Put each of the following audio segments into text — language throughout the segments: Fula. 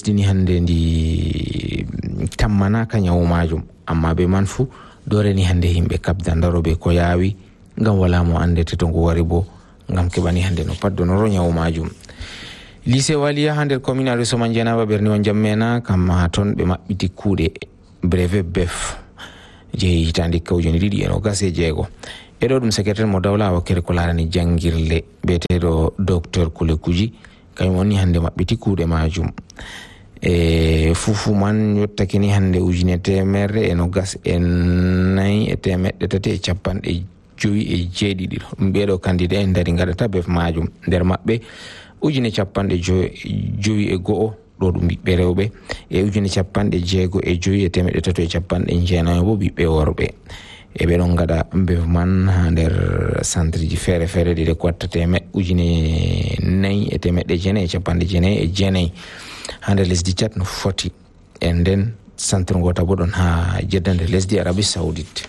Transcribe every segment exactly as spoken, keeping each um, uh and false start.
lesdi ni hande ndi tammanaka nyawu majum amma be man fu dore ni hande himbe kabda darobe ko yawi ngam wala mo andete to ngo wari bo ngam kebani hande no paddo no nyawu majum. Lycée Walia hande communal so manjana berni on jammena kam ha ton be mabbiti kuude brevet B E F je hitande kawjoni didi eno gase jeego edo dum secrétaire mo dawla wakere ko larani jangirle betedo docteur Kule Kuji kanyum woni hande mabbiti kuude majum e fufu man yottake ni hande ujine temerre eno gas en nay e temedde tati e capande joyi e jeedidi dum beedo candidat en dari ngadata B E F majum der mabbe ujine capande joyi e go'o do dum bibbe rewbe e ujine capande jeego e joyi e temedde tati e capande jeenayo bo bibbe worbe e be don ngada B E F man ha der centre ji fere fere de quattete me ujine nay e temedde jeenay e capande jeenay e jeenay hande lesdi chat no foti en den centre ngota bodon ha jeddande lesdi Arabie Saoudite.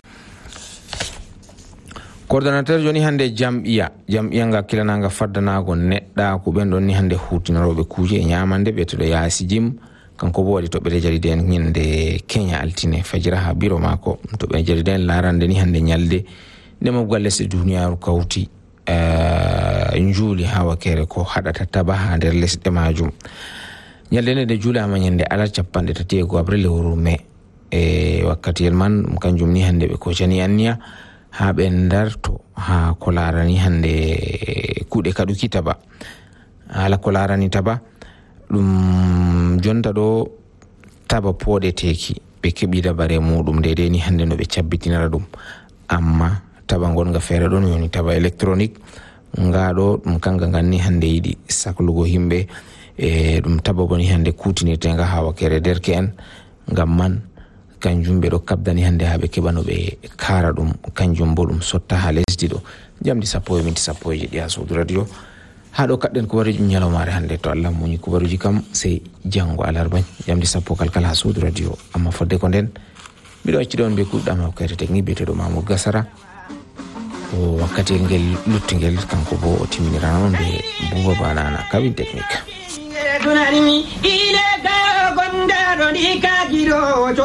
Coordinateur joni hande jam'iya jam'iya nga kilananga faddanago nedda ko ben don ni hande hutinorobe kuje nyamande beto do yaasi jim kanko bo wadi to be jari den nyinde Kenya altine fajira ha biro mako to be jari den larande ni hande nyalde nemo galle se duniya kawti eh njuli hawa kere ko hadata tabaha der lesde majum nyalde ne de jula ma nyande ala cappande tati go abril wurume e wakkati man kanjum ni hande be ko jani anniya ha be ndarto ha ko larani hande kuude kaduki taba ala ko larani taba dum jonta do taba pode teki be kebida bare mudum dede ni hande no be cabbitinara dum amma taba gonga fere don yoni taba electronic ngado dum kanga ganni hande yidi saklugo himbe e dum taba goni hande kutinirte nga hawa kere derke en ngam man kanjum be do kabdani hande habe kebano be kara dum kanjum bodum sotta ha lesdi do jamdi sappo e minti sappo e jedi ha Saudi radio ha do kadden ko wari nyalo mare hande to Allah muni ko baruji kam sey jango alarba jamdi sappo kalkal ha Saudi radio amma fodde ko den mi do acci don be kuddama ko kete tekni bete do Mamour Gassara o wakkati ngel luttingel kanko bo o timinira non be Bouba Banana kabin technique